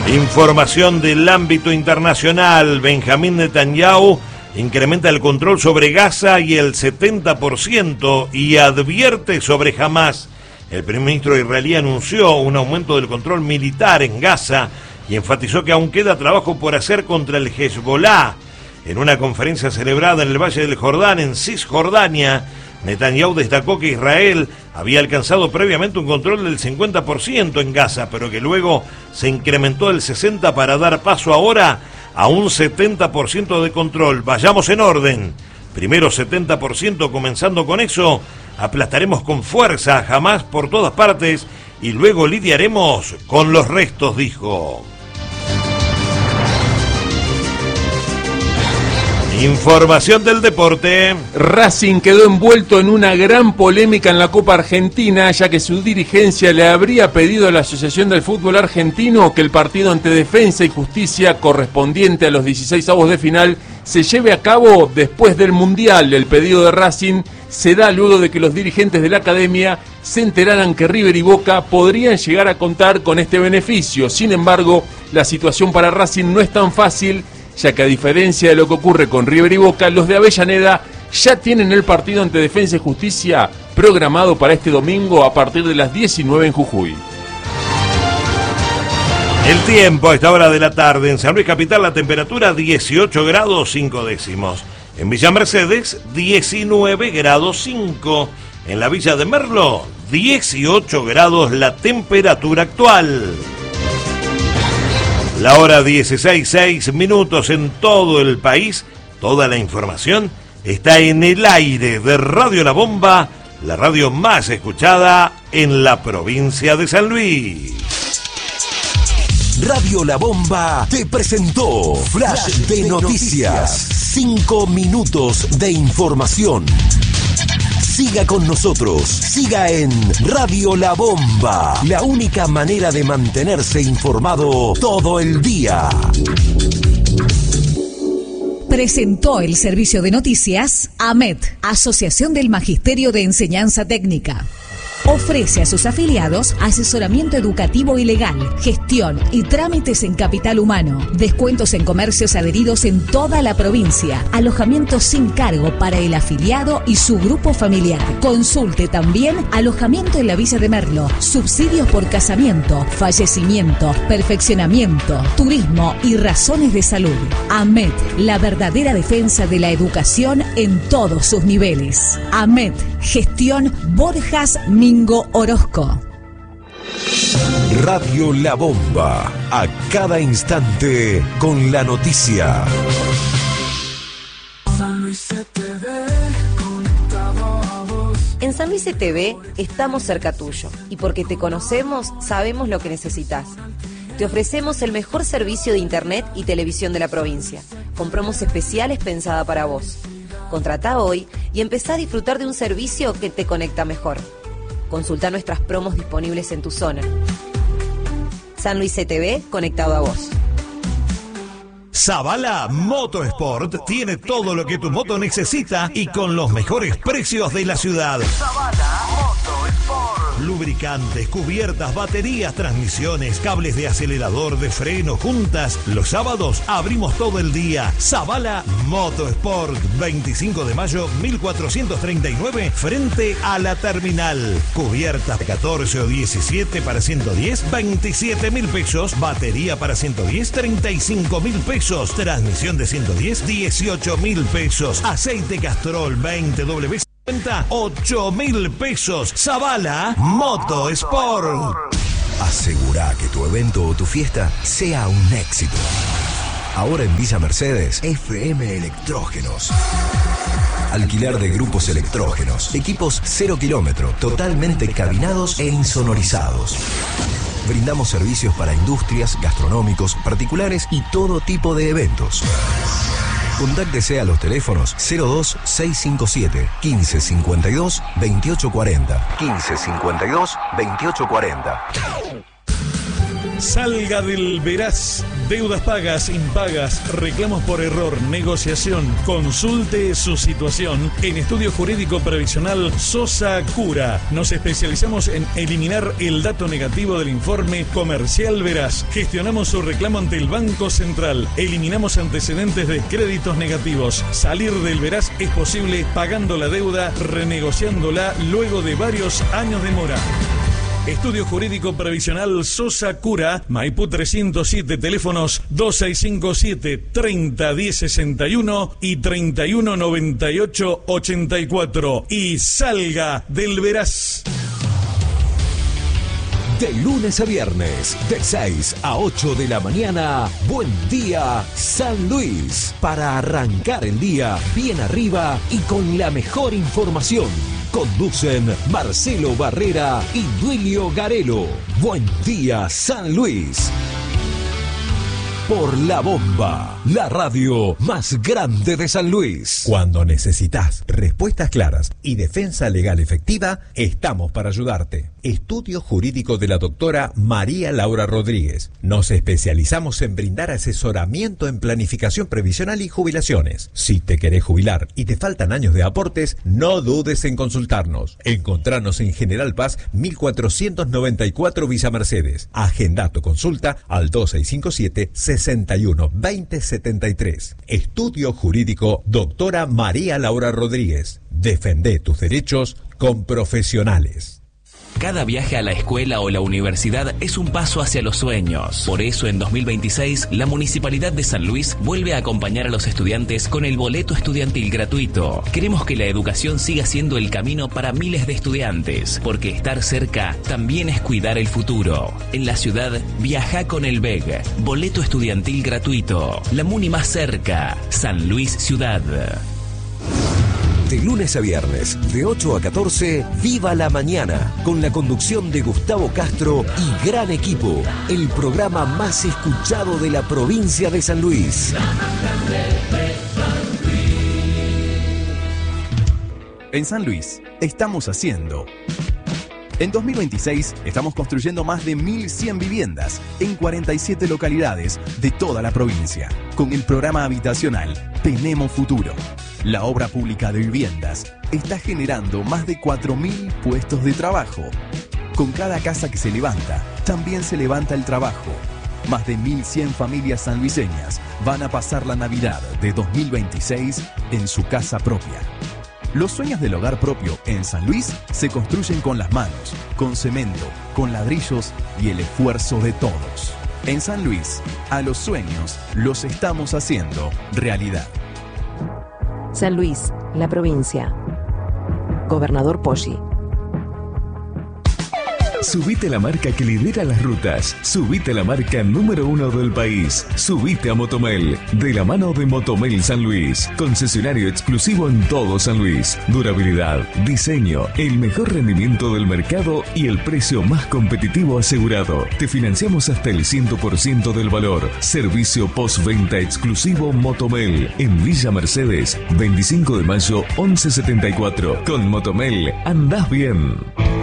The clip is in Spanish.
Información del ámbito internacional. Benjamín Netanyahu incrementa el control sobre Gaza y el 70% y advierte sobre Hamás. El primer ministro israelí anunció un aumento del control militar en Gaza y enfatizó que aún queda trabajo por hacer contra el Hezbollah. En una conferencia celebrada en el Valle del Jordán, en Cisjordania, Netanyahu destacó que Israel había alcanzado previamente un control del 50% en Gaza, pero que luego se incrementó del 60% para dar paso ahora a un 70% de control. Vayamos en orden. Primero 70%, comenzando con eso, aplastaremos con fuerza a Hamás por todas partes y luego lidiaremos con los restos, dijo. Información del deporte. Racing quedó envuelto en una gran polémica en la Copa Argentina, ya que su dirigencia le habría pedido a la Asociación del Fútbol Argentino que el partido ante Defensa y Justicia correspondiente a los 16avos de final se lleve a cabo después del Mundial. El pedido de Racing se da luego de que los dirigentes de la academia se enteraran que River y Boca podrían llegar a contar con este beneficio. Sin embargo, la situación para Racing no es tan fácil, ya que a diferencia de lo que ocurre con River y Boca, los de Avellaneda ya tienen el partido ante Defensa y Justicia programado para este domingo a partir de las 19 en Jujuy. El tiempo a esta hora de la tarde en San Luis Capital, la temperatura 18 grados 5 décimos. En Villa Mercedes 19 grados 5. En la Villa de Merlo 18 grados la temperatura actual. La hora 16:06 en todo el país. Toda la información está en el aire de Radio La Bomba, la radio más escuchada en la provincia de San Luis. Radio La Bomba te presentó Flash de Noticias. 5 minutos de información. Siga con nosotros, siga en Radio La Bomba, la única manera de mantenerse informado todo el día. Presentó el servicio de noticias AMET, Asociación del Magisterio de Enseñanza Técnica. Ofrece a sus afiliados asesoramiento educativo y legal, gestión y trámites en capital humano, descuentos en comercios adheridos en toda la provincia, alojamiento sin cargo para el afiliado y su grupo familiar. Consulte también alojamiento en la Villa de Merlo, subsidios por casamiento, fallecimiento, perfeccionamiento, turismo y razones de salud. AMET, la verdadera defensa de la educación en todos sus niveles. AMET, gestión Borjas Mingo Orozco. Radio La Bomba, a cada instante con la noticia. San Luis TV, conectado a vos. En San Luis TV estamos cerca tuyo y porque te conocemos sabemos lo que necesitas. Te ofrecemos el mejor servicio de internet y televisión de la provincia, con promos especiales pensada para vos. Contratá hoy y empezá a disfrutar de un servicio que te conecta mejor. Consulta nuestras promos disponibles en tu zona. San Luis TV, conectado a vos. Zabala Motosport tiene todo lo que tu moto necesita y con los mejores precios de la ciudad. Zabala Motosport. Lubricantes, cubiertas, baterías, transmisiones, cables de acelerador, de freno, juntas. Los sábados abrimos todo el día. Zabala Motosport, 25 de mayo, 1439, frente a la terminal. Cubiertas 14 o 17 para 110, 27.000 pesos. Batería para 110, 35.000 pesos. Transmisión de 110, 18.000 pesos. Aceite Castrol 20W. 8.000 pesos. Zabala Motosport. Asegura que tu evento o tu fiesta sea un éxito. Ahora en Villa Mercedes, FM Electrógenos. Alquiler de grupos electrógenos. Equipos 0 kilómetro, totalmente cabinados e insonorizados. Brindamos servicios para industrias, gastronómicos, particulares y todo tipo de eventos. Contáctese a los teléfonos 02657 1552 2840. 1552 2840. Salga del veraz Deudas pagas, impagas, reclamos por error, negociación. Consulte su situación en Estudio Jurídico Previsional Sosa Cura. Nos especializamos en eliminar el dato negativo del informe comercial veraz. Gestionamos su reclamo ante el Banco Central. Eliminamos antecedentes de créditos negativos. Salir del veraz es posible pagando la deuda, renegociándola luego de varios años de mora. Estudio Jurídico Previsional Sosa Cura, Maipú 307, teléfonos 2657-301061 y 3198-84. Y salga del veraz. De lunes a viernes, de 6 a 8 de la mañana, Buen Día San Luis. Para arrancar el día bien arriba y con la mejor información. Conducen Marcelo Barrera y Duilio Garelo. Buen Día San Luis. Por La Bomba, la radio más grande de San Luis. Cuando necesitas respuestas claras y defensa legal efectiva, estamos para ayudarte. Estudio Jurídico de la doctora María Laura Rodríguez. Nos especializamos en brindar asesoramiento en planificación previsional y jubilaciones. Si te querés jubilar y te faltan años de aportes, no dudes en consultarnos. Encontranos en General Paz 1494 Villa Mercedes. Agenda tu consulta al 2657-612073. Estudio Jurídico doctora María Laura Rodríguez. Defende tus derechos con profesionales. Cada viaje a la escuela o la universidad es un paso hacia los sueños. Por eso, en 2026, la Municipalidad de San Luis vuelve a acompañar a los estudiantes con el boleto estudiantil gratuito. Queremos que la educación siga siendo el camino para miles de estudiantes, porque estar cerca también es cuidar el futuro. En la ciudad, viaja con el BEG. Boleto estudiantil gratuito. La Muni más cerca. San Luis Ciudad. De lunes a viernes, de 8 a 14, Viva la Mañana, con la conducción de Gustavo Castro y gran equipo, el programa más escuchado de la provincia de San Luis. En San Luis, estamos haciendo. En 2026, estamos construyendo más de 1.100 viviendas en 47 localidades de toda la provincia. Con el programa habitacional Tenemos Futuro. La obra pública de viviendas está generando más de 4.000 puestos de trabajo. Con cada casa que se levanta, también se levanta el trabajo. Más de 1.100 familias sanluiseñas van a pasar la Navidad de 2026 en su casa propia. Los sueños del hogar propio en San Luis se construyen con las manos, con cemento, con ladrillos y el esfuerzo de todos. En San Luis, a los sueños los estamos haciendo realidad. San Luis, la provincia. Gobernador Poggi. Subite a la marca que lidera las rutas. Subite a la marca número 1 del país. Subite a Motomel, de la mano de Motomel San Luis. Concesionario exclusivo en todo San Luis. Durabilidad, diseño, el mejor rendimiento del mercado y el precio más competitivo asegurado. Te financiamos hasta el 100% del valor. Servicio postventa exclusivo Motomel. En Villa Mercedes, 25 de mayo, 1174. Con Motomel, andás bien.